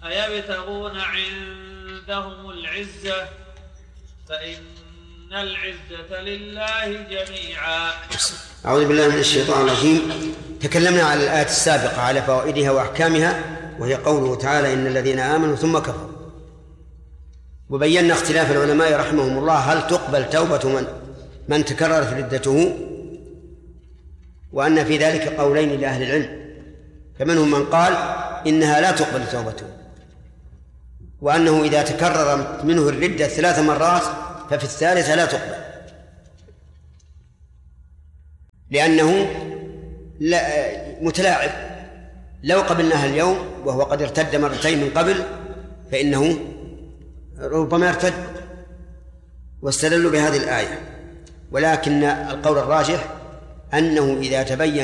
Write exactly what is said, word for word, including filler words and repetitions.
أيبتغون عندهم العزة فإن العزة لله جميعا. أعوذ بالله من الشيطان الرجيم. تكلمنا على الآية السابقة على فوائدها وأحكامها، وهي قوله تعالى إن الذين آمنوا ثم كفروا، وبينا اختلاف العلماء رحمهم الله هل تقبل توبة من, من تكررت ردته، وأن في ذلك قولين لأهل العلم، فمنهم من قال إنها لا تقبل توبته، وأنه إذا تكرر منه الردة ثلاث مرات ففي الثالثة لا تقبل، لأنه متلاعب. لو قبلناها اليوم وهو قد ارتد مرتين من قبل فإنه ربما ارتد، واستدلوا بهذه الآية. ولكن القول الراجح أنه إذا تبين